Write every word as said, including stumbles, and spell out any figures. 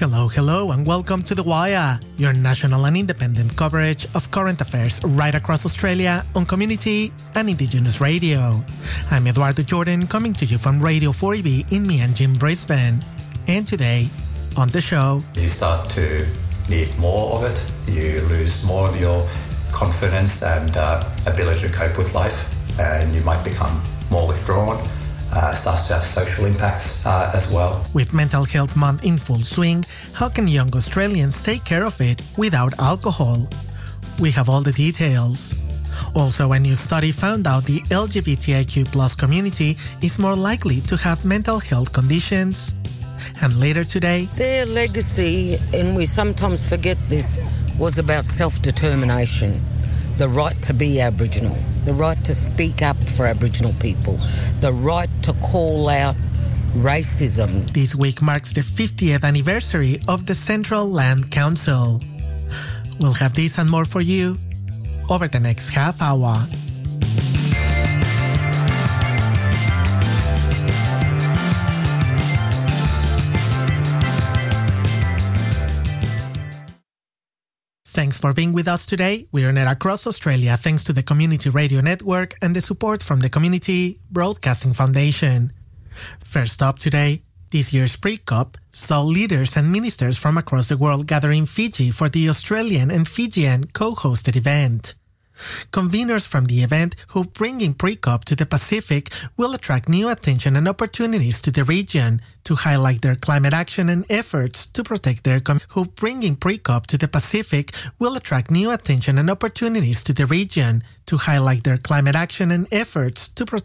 Hello, hello, and welcome to The Wire, your national and independent coverage of current affairs right across Australia on community and Indigenous radio. I'm Eduardo Jordan, coming to you from Radio four E B in Mianjin, Brisbane. And today, on the show... You start to need more of it, you lose more of your confidence and uh, ability to cope with life, and you might become more withdrawn. Uh, starts to have social impacts uh, as well. With Mental Health Month in full swing, how can young Australians take care of it without alcohol? We have all the details. Also, a new study found out the L G B T I Q plus community is more likely to have mental health conditions. And later today... Their legacy, and we sometimes forget this, was about self-determination. The right to be Aboriginal, the right to speak up for Aboriginal people, the right to call out racism. This week marks the fiftieth anniversary of the Central Land Council. We'll have this and more for you over the next half hour. Thanks for being with us today. We're on air across Australia thanks to the Community Radio Network and the support from the Community Broadcasting Foundation. First up today, this year's Pre-COP saw leaders and ministers from across the world gather in Fiji for the Australian and Fijian co-hosted event. Conveners from the event who bringing Pre-COP to the Pacific will attract new attention and opportunities to the region to highlight their climate action and efforts to protect their com- who bringing Pre-COP to the Pacific will attract new attention and opportunities to the region to highlight their climate action and efforts to protect